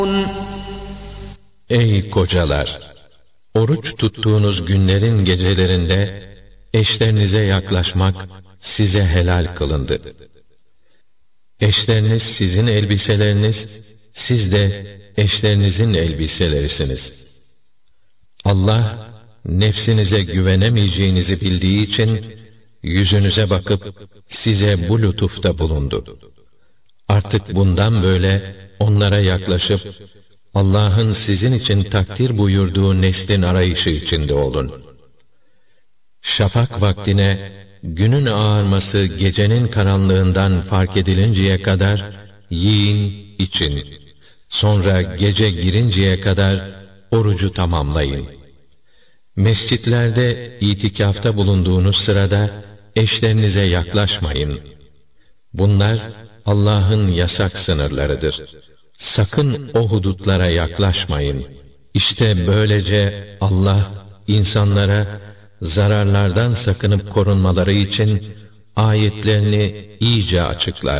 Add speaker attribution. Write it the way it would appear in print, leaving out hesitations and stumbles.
Speaker 1: Ey kocalar! Oruç tuttuğunuz günlerin gecelerinde eşlerinize yaklaşmak size helal kılındı. Eşleriniz sizin elbiseleriniz, siz de eşlerinizin elbiselerisiniz. Allah, nefsinize güvenemeyeceğinizi bildiği için, yüzünüze bakıp size bu lütufta bulundu. Artık bundan böyle onlara yaklaşıp, Allah'ın sizin için takdir buyurduğu neslin arayışı içinde olun. Şafak vaktine, günün ağarması gecenin karanlığından fark edilinceye kadar yiyin, için. Sonra gece girinceye kadar orucu tamamlayın. Mescitlerde itikafta bulunduğunuz sırada eşlerinize yaklaşmayın. Bunlar Allah'ın yasak sınırlarıdır. Sakın o hudutlara yaklaşmayın. İşte böylece Allah insanlara zararlardan sakınıp korunmaları için ayetlerini iyice açıklar.